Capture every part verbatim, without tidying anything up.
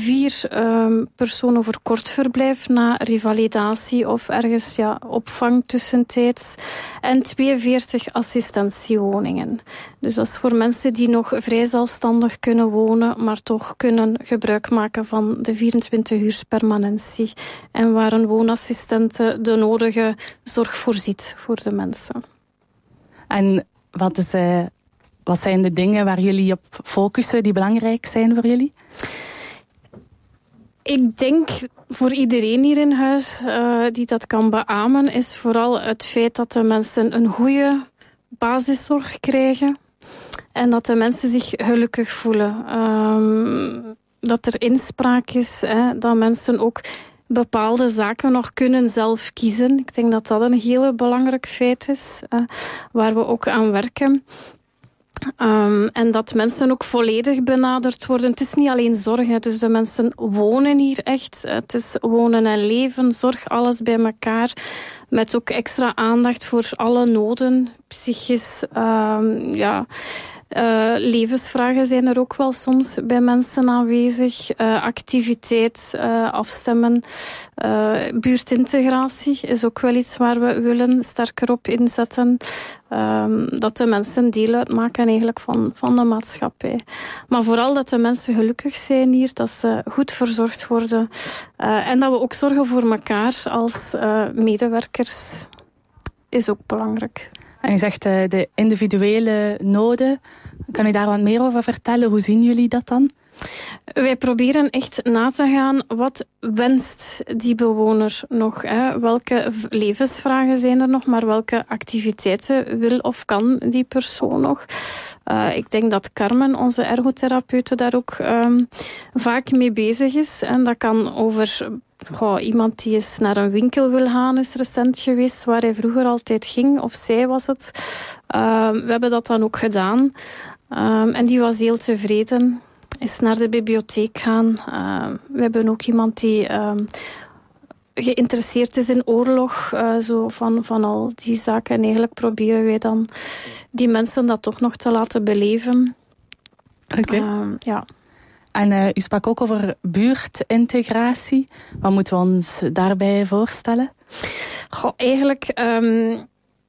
vier um, personen voor kortverblijf na revalidatie of ergens ja, opvang tussentijds. En tweeënveertig assistentiewoningen. Dus dat is voor mensen die nog vrij zelfstandig kunnen wonen, maar toch kunnen gebruik maken van de vierentwintig uur permanentie. En waar een woonassistent de nodige zorg voorziet voor de mensen. En wat, is, uh, wat zijn de dingen waar jullie op focussen die belangrijk zijn voor jullie? Ik denk voor iedereen hier in huis uh, die dat kan beamen, is vooral het feit dat de mensen een goede basiszorg krijgen. En dat de mensen zich gelukkig voelen. Um, dat er inspraak is, hè, dat mensen ook bepaalde zaken nog kunnen zelf kiezen. Ik denk dat dat een heel belangrijk feit is, uh, waar we ook aan werken. Um, en dat mensen ook volledig benaderd worden. Het is niet alleen zorg, hè. Dus de mensen wonen hier echt. Het is wonen en leven, zorg, alles bij elkaar. Met ook extra aandacht voor alle noden, psychisch, um, ja... Uh, levensvragen zijn er ook wel soms bij mensen aanwezig. Uh, activiteit, uh, afstemmen. Uh, buurtintegratie is ook wel iets waar we willen sterker op inzetten. Um, dat de mensen deel uitmaken eigenlijk van, van de maatschappij. Maar vooral dat de mensen gelukkig zijn hier, dat ze goed verzorgd worden. Uh, en dat we ook zorgen voor elkaar als uh, medewerkers is ook belangrijk. En je zegt uh, de individuele noden. Kan u daar wat meer over vertellen? Hoe zien jullie dat dan? Wij proberen echt na te gaan, wat wenst die bewoner nog? Hè? Welke levensvragen zijn er nog, maar welke activiteiten wil of kan die persoon nog? Uh, ik denk dat Carmen, onze ergotherapeute, daar ook um, vaak mee bezig is. En dat kan over... Goh, iemand die eens naar een winkel wil gaan is recent geweest, waar hij vroeger altijd ging, of zij was het. Uh, we hebben dat dan ook gedaan. Uh, en die was heel tevreden. Is naar de bibliotheek gaan. Uh, we hebben ook iemand die uh, geïnteresseerd is in oorlog. Uh, zo van, van al die zaken. En eigenlijk proberen wij dan die mensen dat toch nog te laten beleven. Oké. Okay. Uh, ja. En uh, u sprak ook over buurtintegratie. Wat moeten we ons daarbij voorstellen? Goh, eigenlijk um,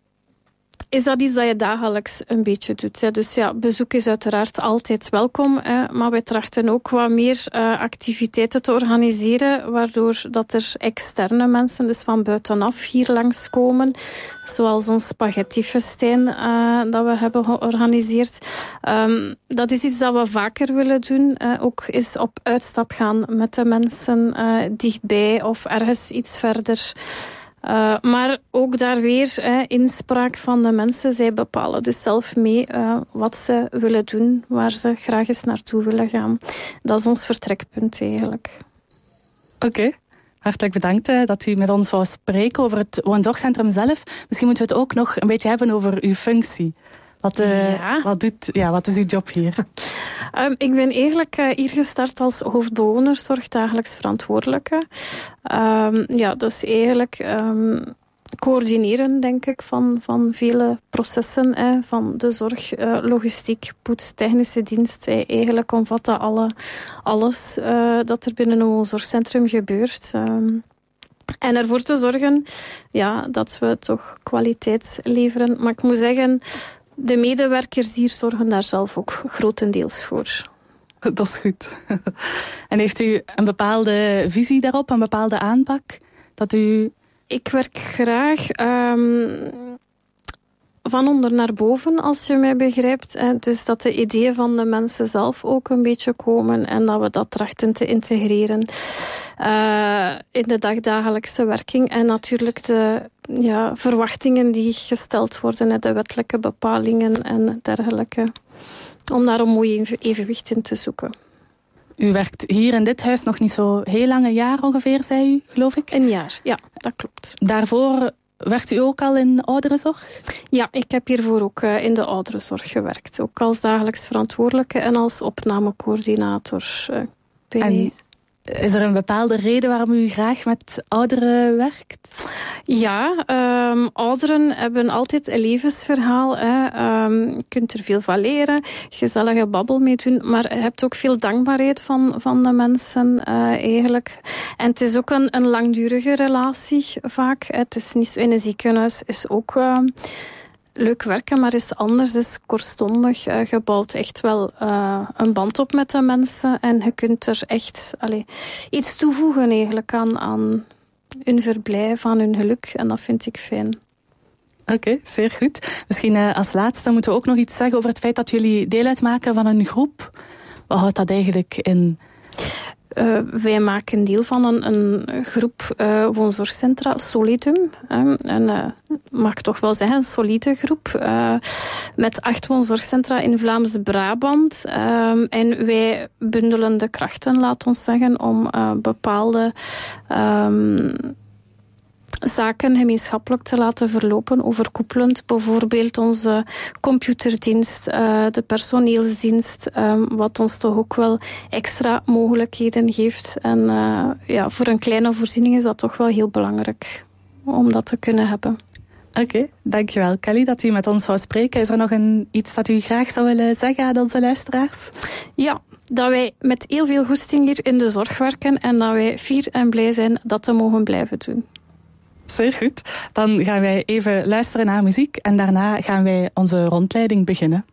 is dat iets dat je dagelijks een beetje doet. Hè. Dus ja, bezoek is uiteraard altijd welkom. Hè, maar wij trachten ook wat meer uh, activiteiten te organiseren, waardoor dat er externe mensen, dus van buitenaf, hier langskomen. Zoals ons spaghettifestijn uh, dat we hebben georganiseerd. Um, dat is iets dat we vaker willen doen. Uh, ook eens op uitstap gaan met de mensen uh, dichtbij of ergens iets verder. Uh, maar ook daar weer uh, inspraak van de mensen. Zij bepalen dus zelf mee uh, wat ze willen doen, waar ze graag eens naartoe willen gaan. Dat is ons vertrekpunt eigenlijk. Oké. Okay. Hartelijk bedankt uh, dat u met ons wou spreken over het woonzorgcentrum zelf. Misschien moeten we het ook nog een beetje hebben over uw functie. Wat, uh, ja. wat, doet, ja, wat is uw job hier? Um, ik ben eigenlijk uh, hier gestart als hoofdbewonerszorg dagelijks verantwoordelijke. Um, ja, dat is eigenlijk um, coördineren, denk ik, van, van vele processen. Eh, van de zorg, uh, logistiek, poets, technische dienst. Eh, eigenlijk omvat dat alle, alles uh, dat er binnen een zorgcentrum gebeurt. Um, En ervoor te zorgen ja, dat we toch kwaliteit leveren. Maar ik moet zeggen, de medewerkers hier zorgen daar zelf ook grotendeels voor. Dat is goed. En heeft u een bepaalde visie daarop, een bepaalde aanpak? Dat u... Ik werk graag um, van onder naar boven, als je mij begrijpt. Hè. Dus dat de ideeën van de mensen zelf ook een beetje komen en dat we dat trachten te integreren uh, in de dagdagelijkse werking. En natuurlijk de ja, verwachtingen die gesteld worden, hè, de wettelijke bepalingen en dergelijke. Om daar een mooi evenwicht in te zoeken. U werkt hier in dit huis nog niet zo heel lang, een jaar ongeveer, zei u, geloof ik? Een jaar, ja, dat klopt. Daarvoor werkt u ook al in ouderenzorg? Ja, ik heb hiervoor ook uh, in de ouderenzorg gewerkt. Ook als dagelijks verantwoordelijke en als opnamecoördinator. Uh, bij... En Is er een bepaalde reden waarom u graag met ouderen werkt? Ja, um, ouderen hebben altijd een levensverhaal. Hè. Um, je kunt er veel van leren, gezellige babbel mee doen, maar je hebt ook veel dankbaarheid van, van de mensen uh, eigenlijk. En het is ook een, een langdurige relatie vaak. Het is niet zo, in een ziekenhuis is ook uh, leuk werken, maar is anders, is kortstondig. Uh, je bouwt echt wel uh, een band op met de mensen en je kunt er echt allez, iets toevoegen eigenlijk aan, aan hun verblijf, aan hun geluk. En dat vind ik fijn. Oké, okay, zeer goed. Misschien uh, als laatste moeten we ook nog iets zeggen over het feit dat jullie deel uitmaken van een groep. Wat houdt dat eigenlijk in? Uh, wij maken deel van een, een groep uh, woonzorgcentra, Solidum. Uh, en uh, mag ik toch wel zeggen, een solide groep. Uh, met acht woonzorgcentra in Vlaams-Brabant. Uh, en wij bundelen de krachten, laat ons zeggen, om uh, bepaalde Um, zaken gemeenschappelijk te laten verlopen, overkoepelend. Bijvoorbeeld onze computerdienst, uh, de personeelsdienst, um, wat ons toch ook wel extra mogelijkheden geeft. En uh, ja, voor een kleine voorziening is dat toch wel heel belangrijk om dat te kunnen hebben. Oké, okay, dankjewel Kelly dat u met ons wou spreken. Is er nog een, iets dat u graag zou willen zeggen aan onze luisteraars? Ja, dat wij met heel veel goesting hier in de zorg werken en dat wij fier en blij zijn dat we mogen blijven doen. Zeer goed. Dan gaan wij even luisteren naar muziek en daarna gaan wij onze rondleiding beginnen.